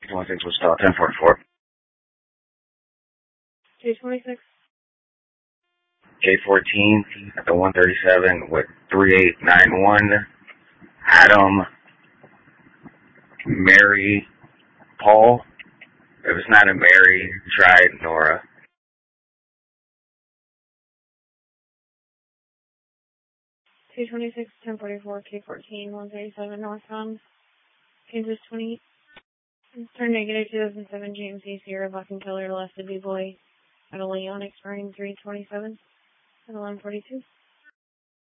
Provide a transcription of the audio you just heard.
26 was still 1044. J26. J14 at the 137 with 3891. Adam, Mary, Paul. If it's not a Mary, try Nora. J26, 1044, K14, 137 northbound. Kansas 20. Turn negative 2007 GMC Sierra Bucking Killer left the B-Boy at a Leon expiring 327 at 1142.